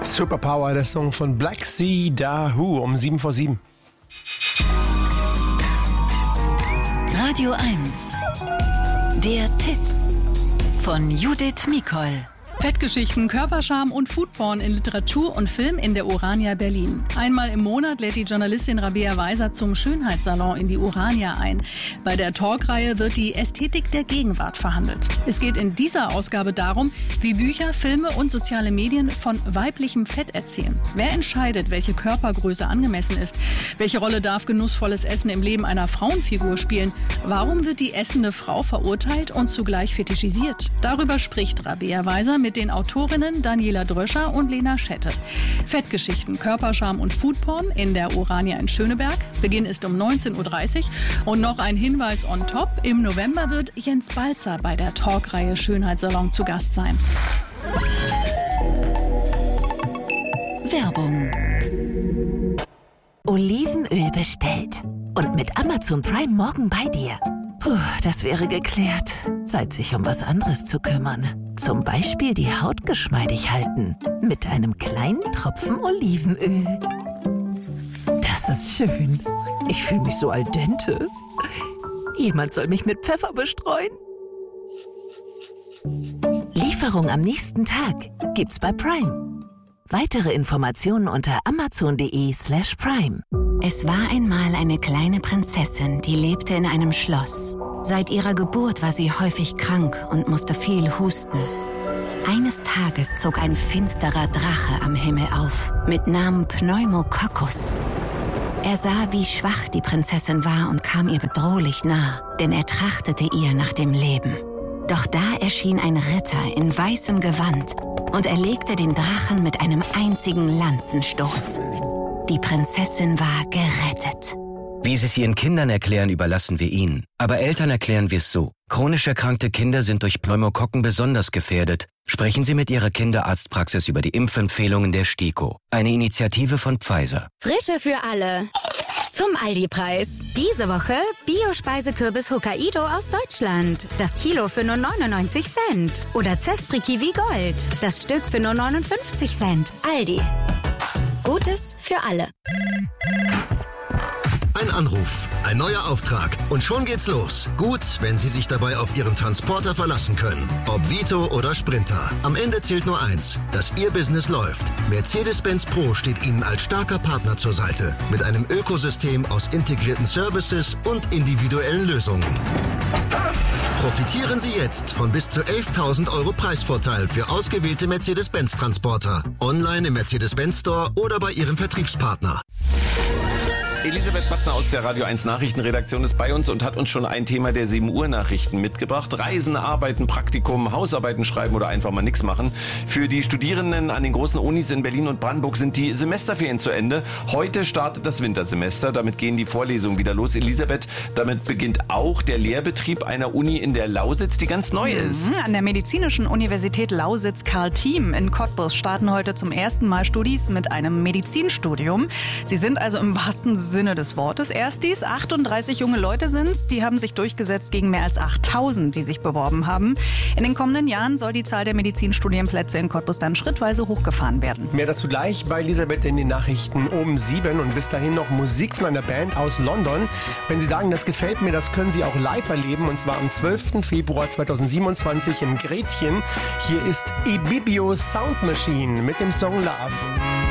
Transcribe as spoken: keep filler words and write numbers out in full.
Superpower, der Song von Black Sea Dahoo um sieben vor sieben. Radio eins. Der Tipp von Judith Mikol. Fettgeschichten, Körperscham und Foodporn in Literatur und Film in der Urania Berlin. Einmal im Monat lädt die Journalistin Rabea Weiser zum Schönheitssalon in die Urania ein. Bei der Talkreihe wird die Ästhetik der Gegenwart verhandelt. Es geht in dieser Ausgabe darum, wie Bücher, Filme und soziale Medien von weiblichem Fett erzählen. Wer entscheidet, welche Körpergröße angemessen ist? Welche Rolle darf genussvolles Essen im Leben einer Frauenfigur spielen? Warum wird die essende Frau verurteilt und zugleich fetischisiert? Darüber spricht Rabea Weiser mit den Autorinnen Daniela Dröscher und Lena Schette. Fettgeschichten, Körperscham und Foodporn in der Urania in Schöneberg. Beginn ist um neunzehn Uhr dreißig. Und noch ein Hinweis on top. Im November wird Jens Balzer bei der Talkreihe Schönheitssalon zu Gast sein. Werbung. Olivenöl bestellt. Und mit Amazon Prime morgen bei dir. Puh, das wäre geklärt. Zeit, sich um was anderes zu kümmern. Zum Beispiel die Haut geschmeidig halten. Mit einem kleinen Tropfen Olivenöl. Das ist schön. Ich fühle mich so al dente. Jemand soll mich mit Pfeffer bestreuen. Lieferung am nächsten Tag gibt's bei Prime. Weitere Informationen unter amazon.de slash prime. Es war einmal eine kleine Prinzessin, die lebte in einem Schloss. Seit ihrer Geburt war sie häufig krank und musste viel husten. Eines Tages zog ein finsterer Drache am Himmel auf, mit Namen Pneumococcus. Er sah, wie schwach die Prinzessin war und kam ihr bedrohlich nah, denn er trachtete ihr nach dem Leben. Doch da erschien ein Ritter in weißem Gewand und erlegte den Drachen mit einem einzigen Lanzenstoß. Die Prinzessin war gerettet. Wie Sie es Ihren Kindern erklären, überlassen wir Ihnen. Aber Eltern erklären wir es so. Chronisch erkrankte Kinder sind durch Pneumokokken besonders gefährdet. Sprechen Sie mit Ihrer Kinderarztpraxis über die Impfempfehlungen der STIKO. Eine Initiative von Pfizer. Frische für alle. Zum Aldi-Preis. Diese Woche Bio-Speisekürbis Hokkaido aus Deutschland. Das Kilo für nur neunundneunzig Cent. Oder Zespri Kiwi Gold. Das Stück für nur neunundfünfzig Cent. Aldi. Gutes für alle. Ein Anruf, ein neuer Auftrag und schon geht's los. Gut, wenn Sie sich dabei auf Ihren Transporter verlassen können. Ob Vito oder Sprinter. Am Ende zählt nur eins, dass Ihr Business läuft. Mercedes-Benz Pro steht Ihnen als starker Partner zur Seite. Mit einem Ökosystem aus integrierten Services und individuellen Lösungen. Profitieren Sie jetzt von bis zu elftausend Euro Preisvorteil für ausgewählte Mercedes-Benz-Transporter. Online im Mercedes-Benz Store oder bei Ihrem Vertriebspartner. Elisabeth Mattner aus der Radio eins Nachrichtenredaktion ist bei uns und hat uns schon ein Thema der sieben Uhr Nachrichten mitgebracht. Reisen, Arbeiten, Praktikum, Hausarbeiten schreiben oder einfach mal nichts machen. Für die Studierenden an den großen Unis in Berlin und Brandenburg sind die Semesterferien zu Ende. Heute startet das Wintersemester, damit gehen die Vorlesungen wieder los. Elisabeth, damit beginnt auch der Lehrbetrieb einer Uni in der Lausitz, die ganz neu ist. An der Medizinischen Universität Lausitz-Karl-Thiem in Cottbus starten heute zum ersten Mal Studis mit einem Medizinstudium. Sie sind also im wahrsten Sinne des Wortes Erstis. achtunddreißig junge Leute sind's. Die haben sich durchgesetzt gegen mehr als achttausend, die sich beworben haben. In den kommenden Jahren soll die Zahl der Medizinstudienplätze in Cottbus dann schrittweise hochgefahren werden. Mehr dazu gleich bei Elisabeth in den Nachrichten um sieben. Und bis dahin noch Musik von einer Band aus London. Wenn Sie sagen, das gefällt mir, das können Sie auch live erleben. Und zwar am zwölften Februar zweitausendsiebenundzwanzig im Gretchen. Hier ist Ibibio Sound Machine mit dem Song Love.